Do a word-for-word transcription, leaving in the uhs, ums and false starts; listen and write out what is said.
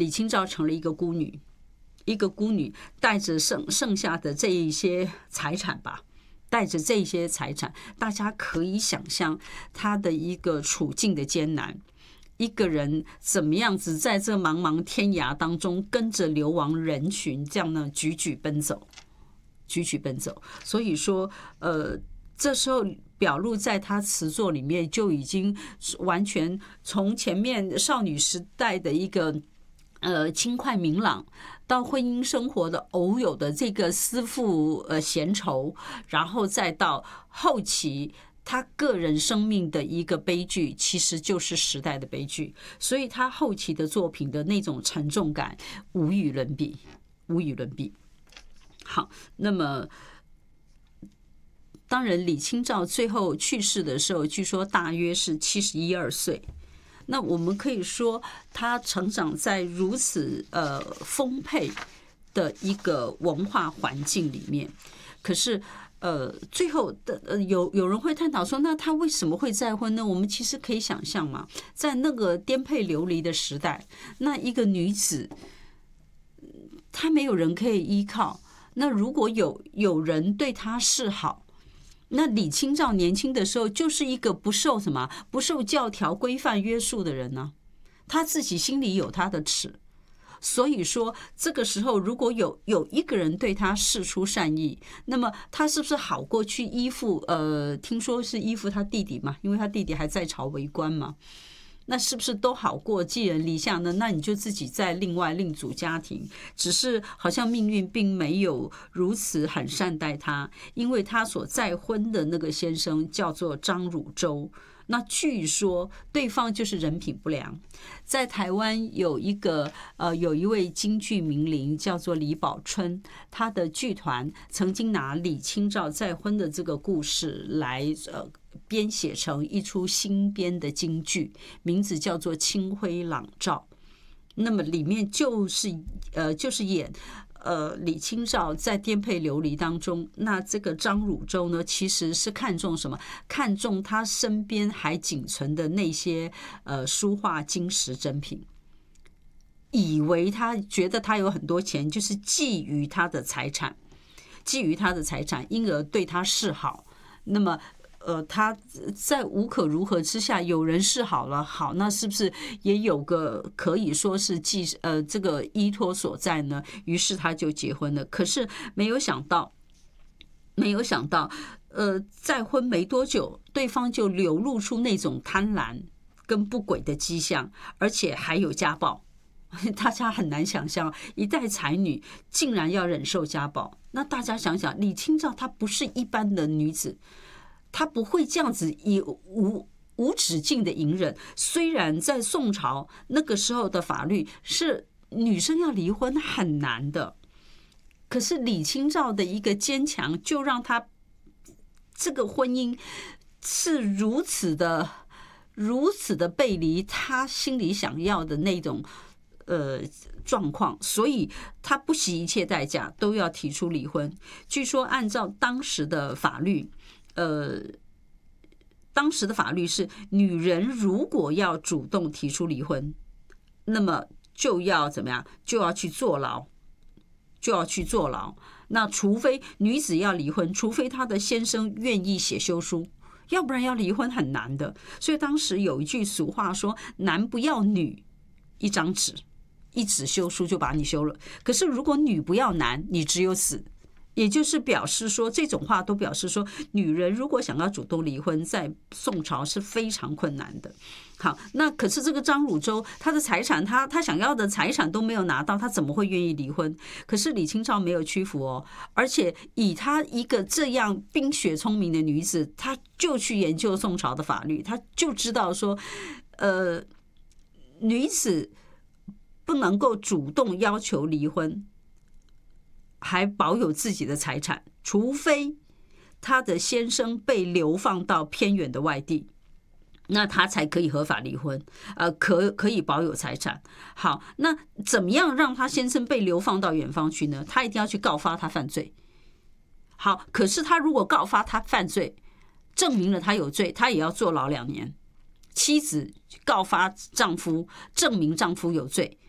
李清照成了一个孤女，一个孤女带着剩剩下的这一些财产吧，带着这些财产，大家可以想象她的一个处境的艰难。一个人怎么样子在这茫茫天涯当中，跟着流亡人群这样呢踽踽奔走，踽踽奔走。所以说，呃，这时候表露在他词作里面，就已经完全从前面少女时代的一个呃轻快明朗，到婚姻生活的偶有的这个思妇呃闲愁，然后再到后期他个人生命的一个悲剧，其实就是时代的悲剧。所以他后期的作品的那种沉重感无与伦比，无与伦比。好，那么当然李清照最后去世的时候，据说大约是七十一二岁。那我们可以说他成长在如此呃丰沛的一个文化环境里面，可是呃，最后的呃，有有人会探讨说，那他为什么会再婚呢？我们其实可以想象嘛，在那个颠沛流离的时代，那一个女子，她没有人可以依靠。那如果有有人对她示好，那李清照年轻的时候就是一个不受什么不受教条规范约束的人呢、啊，她自己心里有她的尺。所以说，这个时候如果有有一个人对他释出善意，那么他是不是好过去依附？呃，听说是依附他弟弟嘛，因为他弟弟还在朝为官嘛。那是不是都好过寄人篱下呢？那你就自己再另外另组家庭，只是好像命运并没有如此很善待他，因为他所再婚的那个先生叫做张汝舟。那据说对方就是人品不良，在台湾有一个呃有一位京剧名伶叫做李宝春，他的剧团曾经拿李清照再婚的这个故事来呃编写成一出新编的京剧，名字叫做《清辉朗照》。那么里面就是呃就是演。呃，李清照在颠沛流离当中，那这个张汝舟呢，其实是看重什么？看重他身边还仅存的那些呃书画金石珍品，以为他觉得他有很多钱，就是觊觎他的财产，觊觎他的财产，因而对他示好。那么。呃，他在无可如何之下，有人示好了，好，那是不是也有个可以说是寄呃这个依托所在呢？于是他就结婚了。可是没有想到，没有想到，呃，再婚没多久，对方就流露出那种贪婪跟不轨的迹象，而且还有家暴。大家很难想象，一代才女竟然要忍受家暴。那大家想想，李清照她不是一般的女子。他不会这样子以无无止境的隐忍。虽然在宋朝那个时候的法律是女生要离婚很难的，可是李清照的一个坚强，就让他这个婚姻是如此的、如此的背离他心里想要的那种呃状况，所以他不惜一切代价都要提出离婚。据说按照当时的法律。呃，当时的法律是，女人如果要主动提出离婚，那么就要怎么样？就要去坐牢，就要去坐牢。那除非女子要离婚，除非她的先生愿意写休书，要不然要离婚很难的。所以当时有一句俗话说：“男不要女，一张纸，一纸休书就把你休了。”可是如果女不要男，你只有死。也就是表示说，这种话都表示说，女人如果想要主动离婚，在宋朝是非常困难的。好，那可是这个张汝舟，他的财产，他他想要的财产都没有拿到，他怎么会愿意离婚？可是李清照没有屈服哦，而且以她一个这样冰雪聪明的女子，她就去研究宋朝的法律，她就知道说，呃，女子不能够主动要求离婚。还保有自己的财产，除非他的先生被流放到偏远的外地，那他才可以合法离婚，呃，可可以保有财产。好，那怎么样让他先生被流放到远方去呢？他一定要去告发他犯罪。好，可是他如果告发他犯罪，证明了他有罪，他也要坐牢两年。妻子告发丈夫，证明丈夫有罪，